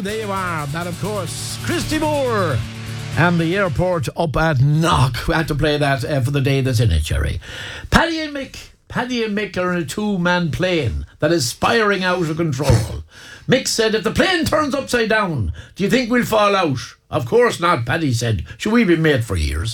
There you are. That, of course, Christy Moore and the airport up at Knock. We had to play that for the day that's in it, Jerry. Paddy and Mick are in a two-man plane that is spiraling out of control. Mick said, if the plane turns upside down, do you think we'll fall out? Of course not, Paddy said. Should we be made for years?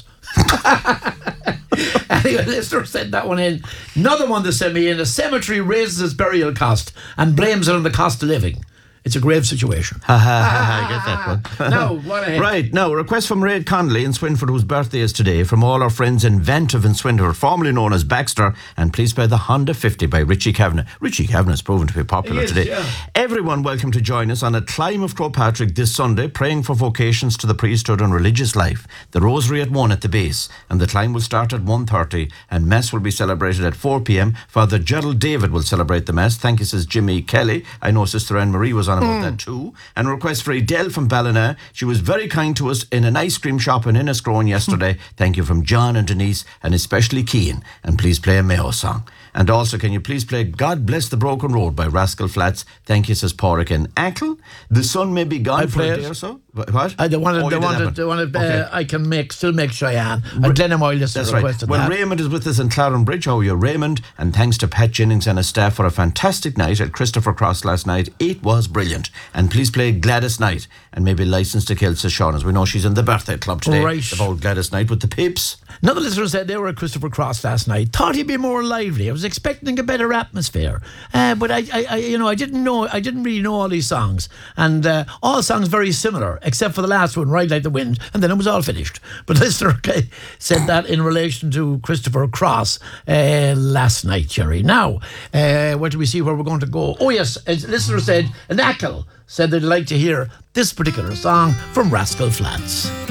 Anyway, listener sent that one in. Another one that sent me in. A cemetery raises its burial cost and blames it on the cost of living. It's a grave situation. I get that one. Now, what ahead? Right, now, a request from Raid Connolly in Swinford, whose birthday is today, from all our friends Inventive in Swinford, formerly known as Baxter, and please play the Honda 50 by Richie Kavanagh. Richie Kavanagh is proven to be popular today. Yeah. Everyone welcome to join us on a climb of Crowpatrick this Sunday, praying for vocations to the priesthood and religious life. The rosary at 1 at the base, and the climb will start at 1:30, and Mass will be celebrated at 4 p.m. Father Gerald David will celebrate the Mass. Thank you, says Jimmy Kelly. I know Sister Anne-Marie was on about that too. And a request for Adele from Ballina. She was very kind to us in an ice cream shop in Inniscrone yesterday. Thank you from John and Denise, and especially Keane. And please play a Mayo song. And also, can you please play God Bless the Broken Road by Rascal Flatts? Thank you, says Porrick and Ankle. The sun may be gone for a day or so. What? I can still make Cheyenne. And Glenham Oil just requested Well, that. Raymond is with us in Clarenbridge. How are you, Raymond? And thanks to Pat Jennings and his staff for a fantastic night at Christopher Cross last night. It was brilliant. And please play Gladys Knight and maybe License to Kill, says Sean, as we know she's in the birthday club today. Right. About Gladys Knight with the Pips. Another listener said they were at Christopher Cross last night. Thought he'd be more lively. I was expecting a better atmosphere, but I didn't really know all these songs, and all songs very similar, except for the last one, Ride Like the Wind, and then it was all finished. But listener said that in relation to Christopher Cross last night, Jerry. Now, where do we see where we're going to go? Oh yes, a listener said, an Ackle said they'd like to hear this particular song from Rascal Flatts.